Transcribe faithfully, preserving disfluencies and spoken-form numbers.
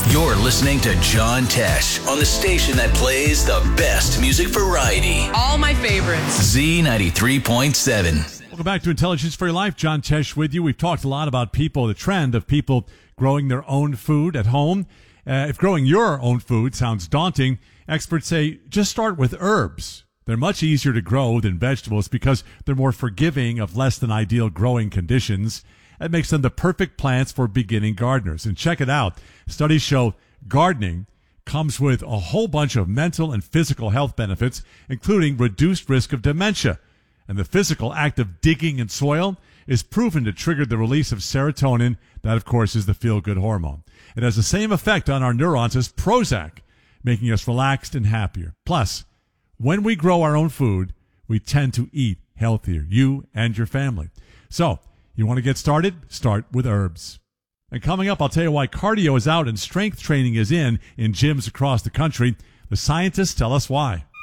You're listening to John Tesh on the station that plays the best music variety. All my favorites. Z ninety-three point seven. Welcome back to Intelligence for Your Life. John Tesh with you. We've talked a lot about people, the trend of people growing their own food at home. Uh, if growing your own food sounds daunting, experts say just start with herbs. They're much easier to grow than vegetables because they're more forgiving of less than ideal growing conditions. That makes them the perfect plants for beginning gardeners. And check it out. Studies show gardening comes with a whole bunch of mental and physical health benefits, including reduced risk of dementia. And the physical act of digging in soil is proven to trigger the release of serotonin. That, of course, is the feel-good hormone. It has the same effect on our neurons as Prozac, making us relaxed and happier. Plus, when we grow our own food, we tend to eat healthier, you and your family. So, you want to get started? Start with herbs. And coming up, I'll tell you why cardio is out and strength training is in in gyms across the country. The scientists tell us why.